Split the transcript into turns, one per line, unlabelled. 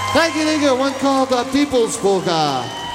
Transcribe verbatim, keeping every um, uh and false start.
Thank you, thank you. One called uh, People's Polka.